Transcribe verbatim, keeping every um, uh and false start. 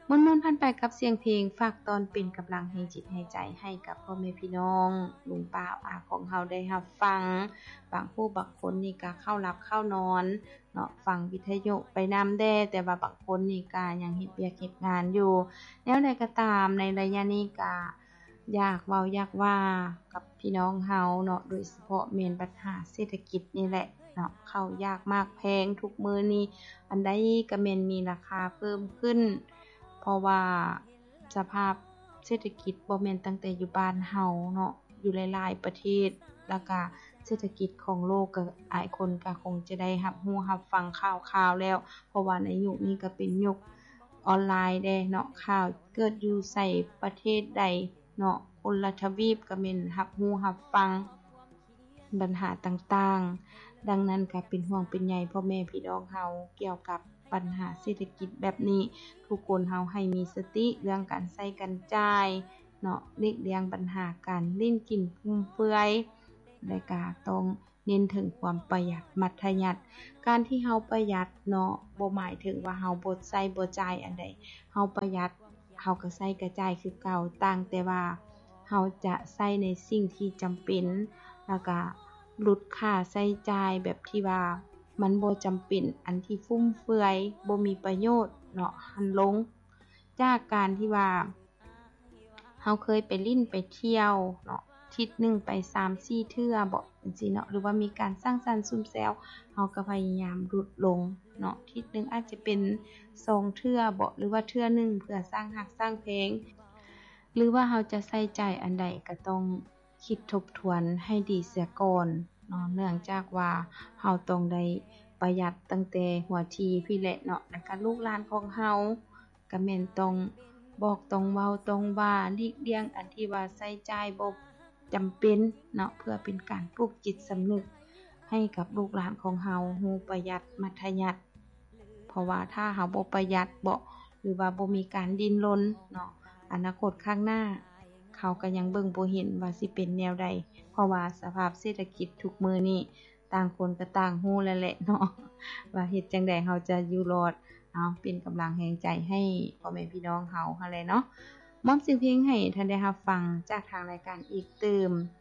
ม่วนๆผ่านไปกับเสียงเพลงฝากตอนเป็นกำลังให้จิตให้ใจให้กับพ่อแม่พี่น้องลุงป้าอาของเฮาได้รับฟังบางผู้บางคนนี่ก็เข้าหลับเข้านอนเนาะฟังวิทยุไปนำแด้แต่ว่าบางคนนี่ก็ยังเฮ็ดเวียกเฮ็ดงานอยู่แนวใดก็ตามในระยะนี้ก็อยากเว้าอยากว่ากับพี่น้องเฮาเนาะโดยเฉพาะแม่นปัญหาเศรษฐกิจนี่แหละเนาะข้าวยากมากแพงทุกมื้อนี้อันใดก็แม่นมีราคาเพิ่มขึ้นเพราะว่าสภาพเศรษฐกิจบ่แม่นตั้งแต่อยู่บ้านเฮาเนาะอยู่หลายๆประเทศแล้วก็เศรษฐกิจของโลกก็หลายคนก็คงจะได้รับรู้รับฟังข่าวๆแล้วเพราะว่าในยุคนี้ก็เป็นยุคออนไลน์เด้เนาะข่าวเกิดอยู่ไสประเทศใดเนาะคนละทวีปก็แม่นรับรู้รับฟังปัญหาต่างๆดังนั้นก็เป็นห่วงเป็นใยพ่อแม่พี่น้องเฮาเกี่ยวกับปัญหาเศรษฐกิจแบบนี้ทุกคนเฮาให้มีสติเรื่องการใช้การจ่ายเนาะหลีกเลี่ยงปัญหาการลิ้นกินฟุ่มเฟือยและก็ต้องเน้นถึงความประหยัดมัธยัสถ์การที่เฮาประหยัดเนาะบ่หมายถึงว่าเฮาบ่ใช้บ่จ่ายอันใดเฮาประหยัดเฮาก็ใช้ก็จ่ายคือเก่าต่างแต่ว่าเฮาจะใช้ในสิ่งที่จำเป็นแล้วก็ลดค่าใช้จ่ายแบบที่ว่ามันบ่จำเป็นอันที่ฟุ่มเฟือยบ่มีประโยชน์เนาะหั้นลงจากการที่ว่าเฮาเคยไปลิ้นไปเที่ยวเนาะอาทิตย์หนึ่งไป สามสี่ เทื่อบ่จังซี่เนาะหรือว่ามีการสร้างสรรค์ซุ่มแซวเฮาก็พยายามลดลงเนาะอาทิตย์หนึ่งอาจจะเป็นสองเทื่อบ่หรือว่าเทื่อหนึ่งเพื่อสร้างรักสร้างแพงหรือว่าเฮาจะใส่ใจายอันใดก็ต้องคิดทบทวนให้ดีเสียก่อนเนาะเนื่องจากว่าเฮาต้องได้ประหยัดตั้งแต่หัวทีพี่แหละเนาะแล้วก็ลูกหลานของเฮาก็แม่นต้องบอกต้องเว้าต้องว่าหลีกเลี่ยงอันที่ว่าใช้จ่ายบ่จำเป็นเนาะเพื่อเป็นการปลูกจิตสำนึกให้กับลูกหลานของเฮารู้ประหยัดมัธยัสถ์เพราะว่าถ้าเฮาบ่ประหยัดบ่หรือว่าบ่มีการดิ้นรนเนาะอนาคตข้างหน้าเขาก็ยังเบิ่งบ่เห็นว่าสิเป็นแนวใดเพราะว่าสภาพเศรษฐกิจทุกมื้อนี้ต่างคนก็ต่างรู้แล้วแหละเนาะว่าเฮ็ดจั่งใดเฮาจะอยู่รอดเอาเป็นกำลังแรงใจให้พ่อแม่พี่น้องเฮาหั้นแหละเนาะมอบเสียงเพลงให้ท่านได้รับฟังจากทางรายการอีกเติม